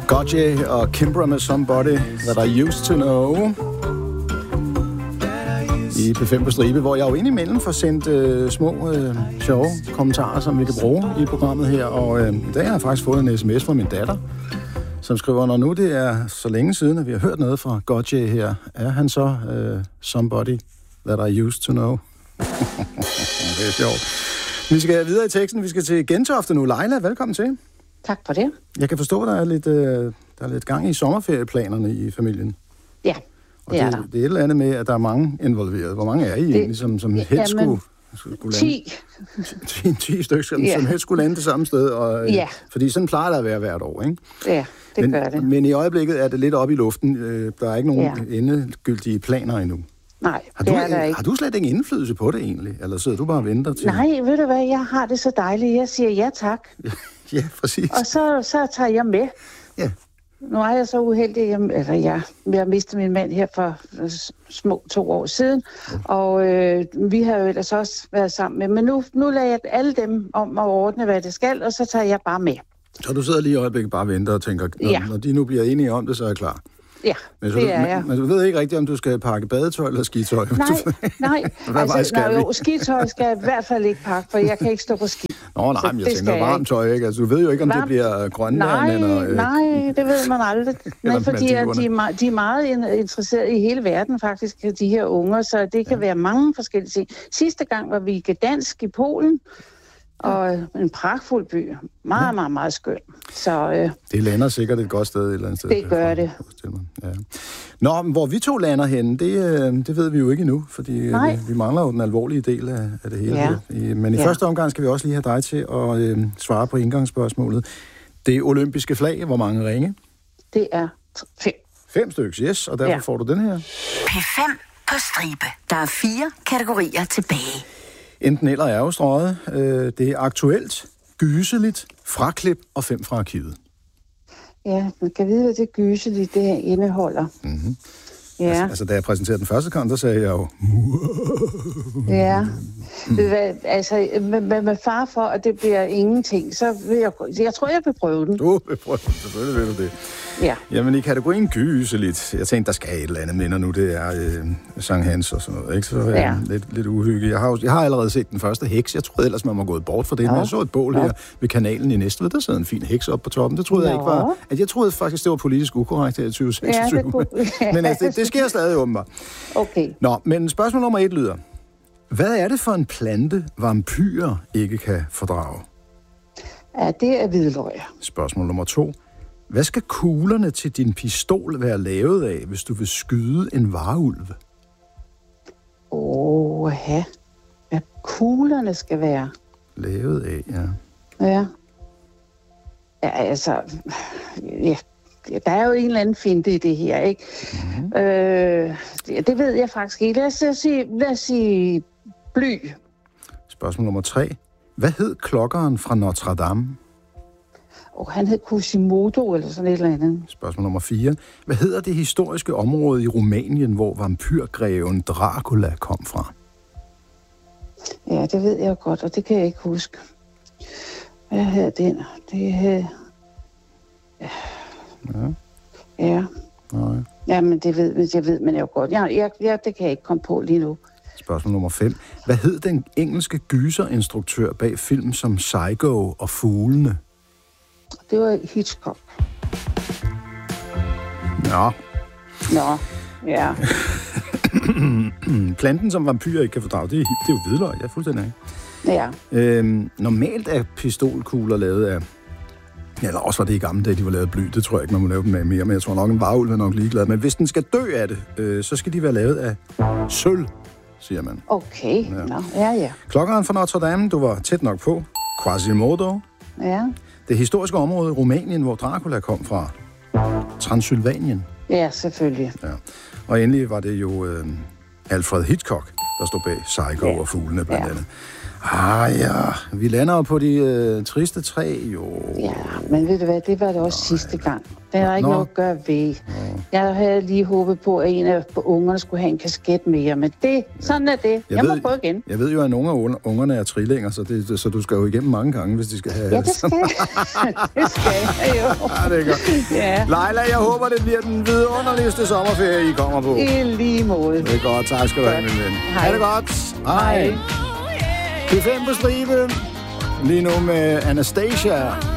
Gotye og Kimbra med Somebody That I Used To Know i P5 på stribe, hvor jeg jo indimellem får sendt små, sjove kommentarer, som vi kan bruge i programmet her. Og i dag har jeg faktisk fået en sms fra min datter, som skriver, når nu det er så længe siden, at vi har hørt noget fra Gotye her, er han så Somebody That I Used To Know? Det er sjovt. Vi skal videre i teksten. Vi skal til Gentofte nu. Leila, velkommen til. Tak for det. Jeg kan forstå, at der er lidt gang i sommerferieplanerne i familien. Ja, det er der. Det er et eller andet med, at der er mange involveret. Hvor mange er I egentlig, som helst skulle lande? 10 stykker, som helst skulle lande det samme sted. Og, fordi sådan plejer det at være hvert år, ikke? Ja, det gør det. Men i øjeblikket er det lidt oppe i luften. Der er ikke nogen endegyldige planer endnu. Nej, det er der ikke. Har du slet ikke indflydelse på det egentlig? Eller sidder du bare og venter til? Nej, ved du hvad, jeg har det så dejligt. Jeg siger ja tak. Ja, præcis. Og så tager jeg med. Ja. Nu er jeg så uheldig, jeg mistede min mand her for små 2 år siden. Og vi har jo ellers også været sammen med. Men nu lader jeg alle dem om at ordne, hvad det skal, og så tager jeg bare med. Så du sidder lige i øjeblikket bare og venter og tænker, når de nu bliver enige om det, så er jeg klar. Ja, det er jeg. Men du ved ikke rigtigt, om du skal pakke badetøj eller skitøj? Nej. Skitøj skal jeg i hvert fald ikke pakke, for jeg kan ikke stå på ski. Nå, nej, men jeg tænker varmt tøj, ikke? Altså, du ved jo ikke, om det bliver Grønland eller... Nej, det ved man aldrig. Nej, fordi de er meget interesserede i hele verden, faktisk, de her unger, så det kan være mange forskellige ting. Sidste gang var vi i Gdansk i Polen, og en pragtfuld by. Meget, meget, meget skøn. Så, det lander sikkert et godt sted et eller andet sted. Det gør det. Ja. Nå, men hvor vi to lander henne, det ved vi jo ikke endnu, fordi vi mangler jo den alvorlige del af det hele. Ja. Men i første omgang skal vi også lige have dig til at svare på indgangsspørgsmålet. Det olympiske flag, hvor mange ringe? Det er 5. 5 stykker, yes, og derfor får du den her. P5 på stribe. Der er 4 kategorier tilbage. Enten eller er jo strøget. Det er aktuelt, gyseligt, fraklip og 5 fra arkivet. Ja, man kan vide, hvad det gyseligt det indeholder. Mm-hmm. Ja. Altså, da jeg præsenterede den første gang, der sagde jeg jo... Ja, altså, med far for, at det bliver ingenting, så vil jeg tror, jeg vil prøve den. Du vil prøve den, selvfølgelig vil du det. Ja. Jamen, i kategorien gyseligt, jeg tænkte, der skal et eller andet med, når nu det er Sankt Hans og sådan noget, ikke? Så lidt uhygge. Jeg har allerede set den første heks. Jeg troede ellers, man var gået bort for det, men jeg så et bål her ved kanalen i Næstved. Der sidder en fin heks op på toppen. Det troede jeg ikke var... Jeg troede faktisk, det var politisk ukorrekt her i 2026. Men altså, det sker stadig åbenbart. Okay. Nå, men spørgsmål nummer 1 lyder: hvad er det for en plante, vampyrer ikke kan fordrage? Ja, det er hvidløg. Spørgsmål nummer 2: hvad skal kuglerne til din pistol være lavet af, hvis du vil skyde en varulv? Hvad kuglerne skal være? Lavet af, Ja, altså... Ja. Der er jo en eller anden finte i det her, ikke? Mm-hmm. Det ved jeg faktisk ikke. Lad os sige bly. Spørgsmål nummer 3: hvad hed klokkeren fra Notre Dame? Han hed Quasimodo eller sådan et eller andet. Spørgsmål nummer 4: hvad hedder det historiske område i Rumænien, hvor vampyrgreven Dracula kom fra? Ja, det ved jeg godt, og det kan jeg ikke huske. Hvad hedder den? Det hed... Ja. Nej. Jamen, det ved man jo godt. Det kan jeg ikke komme på lige nu. Spørgsmål nummer 5: hvad hed den engelske gyserinstruktør bag film som Psycho og Fuglene? Det var Hitchcock. Nå, ja. Planten, som vampyrer ikke kan fordrage, det er jo hvidløg. Jeg er fuldstændig Ja. Normalt er pistolkugler lavet af... Eller også var det i gamle dage, de var lavet af bly. Det tror jeg ikke, man må lave dem af mere. Men jeg tror nok, en varulv er nok ligeglad. Men hvis den skal dø af det, så skal de være lavet af sølv, siger man. Okay. Ja. Klokkeren fra Notre Dame, du var tæt nok på. Quasimodo. Ja. Det historiske område i Rumænien, hvor Dracula kom fra. Transylvanien. Ja, selvfølgelig. Ja. Og endelig var det jo Alfred Hitchcock, der stod bag Psycho og Fuglene blandt andet. Ja. Vi lander jo på de triste træ, jo. Ja, men ved du hvad, det var det også sidste gang. Der er ikke noget at gøre ved. Jeg havde lige håbet på, at en af ungerne skulle have en kasket mere, men sådan er det. Jeg må prøve igen. Jeg ved jo, at nogle af ungerne er trillinger, så du skal jo igennem mange gange, hvis de skal have... Ja, det skal det skal jeg jo. Ja, det er godt. Ja. Leila, jeg håber, det bliver den vidunderligste sommerferie, I kommer på. I lige måde. Det er godt. Tak skal du have, min ven. Ha' det godt. Hej. Det er 5 på stribe. Lige nu med Anastasia.